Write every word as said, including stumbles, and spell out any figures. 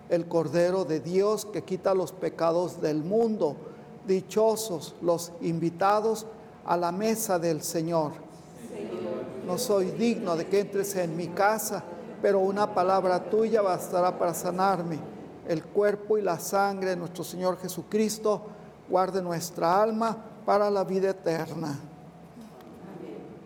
el Cordero de Dios que quita los pecados del mundo. Dichosos los invitados a la mesa del Señor. No soy digno de que entres en mi casa, pero una palabra tuya bastará para sanarme. El cuerpo y la sangre de nuestro Señor Jesucristo guarde nuestra alma para la vida eterna.